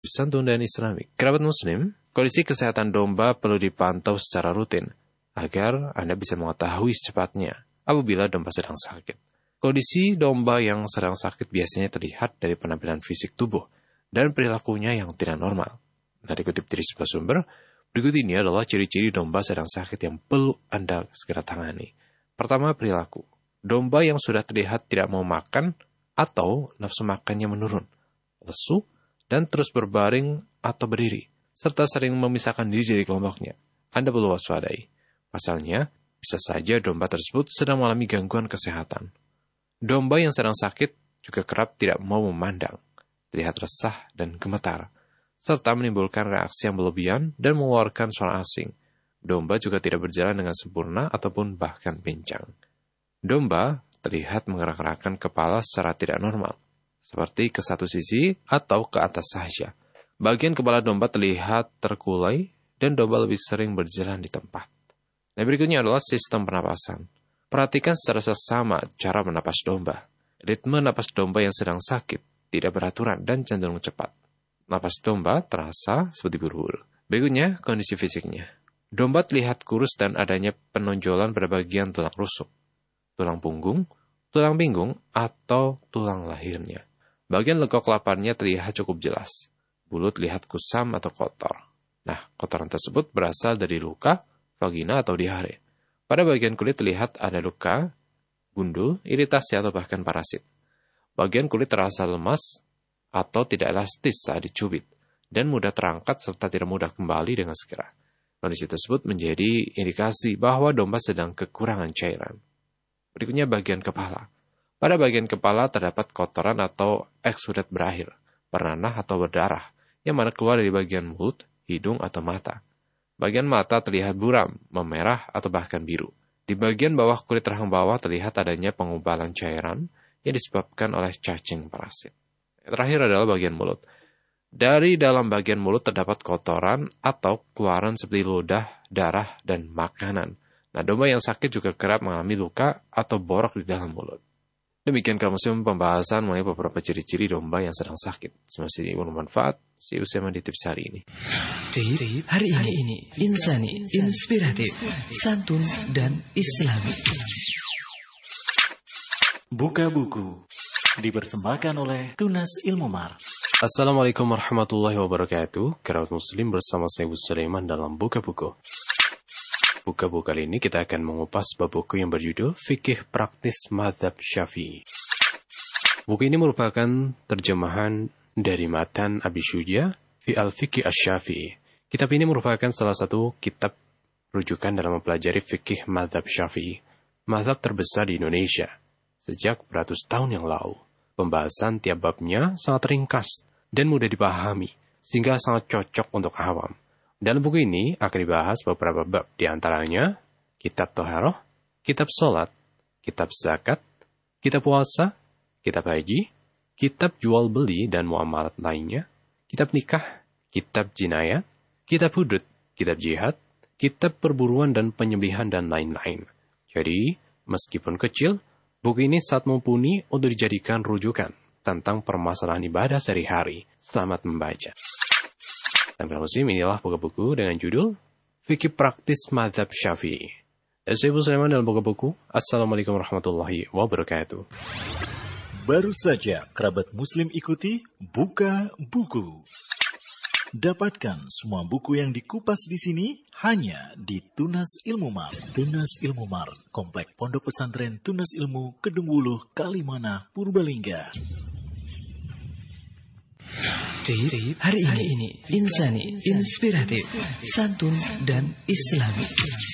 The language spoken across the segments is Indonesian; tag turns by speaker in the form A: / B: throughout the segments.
A: Santun dan Islami. Kerabat Muslim, kondisi kesehatan domba perlu dipantau secara rutin agar Anda bisa mengetahui secepatnya apabila domba sedang sakit. Kondisi domba yang sedang sakit biasanya terlihat dari penampilan fisik tubuh dan perilakunya yang tidak normal. Nah, dikutip dari sebuah sumber, berikut ini adalah ciri-ciri domba sedang sakit yang perlu Anda segera tangani. Pertama, perilaku. Domba yang sudah terlihat tidak mau makan atau nafsu makannya menurun, lesu, dan terus berbaring atau berdiri, serta sering memisahkan diri dari kelompoknya. Anda perlu waspadai. Pasalnya, bisa saja domba tersebut sedang mengalami gangguan kesehatan. Domba yang sedang sakit juga kerap tidak mau memandang, terlihat resah dan gemetar, serta menimbulkan reaksi yang berlebihan dan mengeluarkan suara asing. Domba juga tidak berjalan dengan sempurna ataupun bahkan pincang. Domba terlihat menggerak-gerakkan kepala secara tidak normal, seperti ke satu sisi atau ke atas saja. Bagian kepala domba terlihat terkulai dan domba lebih sering berjalan di tempat. Nah, berikutnya adalah sistem pernapasan. Perhatikan secara seksama cara menapas domba. Ritme napas domba yang sedang sakit tidak beraturan dan cenderung cepat. Napas domba terasa seperti buru-buru. Berikutnya, kondisi fisiknya. Domba terlihat kurus dan adanya penonjolan pada bagian tulang rusuk, tulang punggung, tulang pinggung, atau tulang lahirnya. Bagian lekuk laparnya terlihat cukup jelas. Bulu terlihat kusam atau kotor. Nah, kotoran tersebut berasal dari luka, vagina, atau diare. Pada bagian kulit terlihat ada luka, gundul, iritasi, atau bahkan parasit. Bagian kulit terasa lemas atau tidak elastis saat dicubit, dan mudah terangkat serta tidak mudah kembali dengan segera. Kondisi tersebut menjadi indikasi bahwa domba sedang kekurangan cairan. Berikutnya bagian kepala. Pada bagian kepala terdapat kotoran atau eksudat berakhir, bernanah atau berdarah, yang mana keluar dari bagian mulut, hidung, atau mata. Bagian mata terlihat buram, memerah, atau bahkan biru. Di bagian bawah kulit rahang bawah terlihat adanya pengubalan cairan yang disebabkan oleh cacing parasit. Yang terakhir adalah bagian mulut. Dari dalam bagian mulut terdapat kotoran atau keluaran seperti ludah, darah, dan makanan. Nah, domba yang sakit juga kerap mengalami luka atau borok di dalam mulut. Demikian Kerabat Muslim pembahasan mengenai beberapa ciri-ciri domba yang sedang sakit. Semoga ini bermanfaat. See you soon di tips hari ini.
B: Tip hari ini insani, inspiratif, santun, dan islami.
C: Buka buku dipersembahkan oleh Tunas Ilmu Mar.
A: Assalamualaikum warahmatullahi wabarakatuh. Kerabat Muslim bersama saya Ibu Sulaiman dalam Buka Buku. Buka buku kali ini kita akan mengupas bab buku yang berjudul Fikih Praktis Mazhab Syafi'i. Buku ini merupakan terjemahan dari matan Abi Syuja fi al-Fiqh asy-Syafi'i. Kitab ini merupakan salah satu kitab rujukan dalam mempelajari fikih mazhab Syafi'i, mazhab terbesar di Indonesia sejak beratus tahun yang lalu. Pembahasan tiap babnya sangat ringkas dan mudah dipahami, sehingga sangat cocok untuk awam. Dalam buku ini akan dibahas beberapa bab, di antaranya kitab Toharoh, kitab Sholat, kitab Zakat, kitab Puasa, kitab Haji, kitab Jual Beli dan Muamalat lainnya, kitab Nikah, kitab Jinayat, kitab Hudud, kitab Jihad, kitab Perburuan dan Penyembelihan, dan lain-lain. Jadi, meskipun kecil, buku ini sangat mumpuni untuk dijadikan rujukan tentang permasalahan ibadah sehari-hari. Selamat membaca. Dan Muslim, inilah buku-buku dengan judul Fikih Praktis Mazhab Syafi'i. Dan saya Ibu Sulaiman dalam buku-buku. Assalamualaikum warahmatullahi wabarakatuh.
C: Baru saja kerabat Muslim ikuti Buka Buku. Dapatkan semua buku yang dikupas di sini hanya di Tunas Ilmu Mar. Tunas Ilmu Mar, Komplek Pondok Pesantren Tunas Ilmu, Kedung Wuluh, Kalimana, Purbalingga.
B: Tip hari ini insani, inspiratif, santun, dan islami.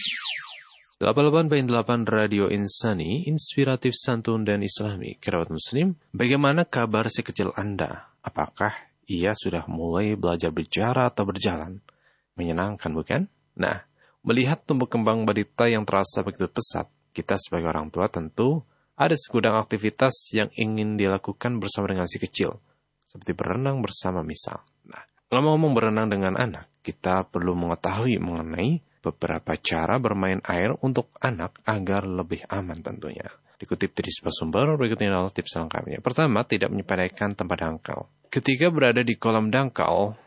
A: 88.8 Radio Insani, inspiratif, santun, dan islami. Kerabat Muslim, bagaimana kabar si kecil Anda? Apakah ia sudah mulai belajar bicara atau berjalan? Menyenangkan, bukan? Nah, melihat tumbuh kembang balita yang terasa begitu pesat, kita sebagai orang tua tentu ada segudang aktivitas yang ingin dilakukan bersama dengan si kecil, seperti berenang bersama misal. Nah, kalau mau berenang dengan anak, kita perlu mengetahui mengenai beberapa cara bermain air untuk anak agar lebih aman tentunya. Dikutip dari sebuah sumber, berikut ini adalah tips lengkapnya. Pertama, tidak menyepelekan tempat dangkal. Ketika berada di kolam dangkal,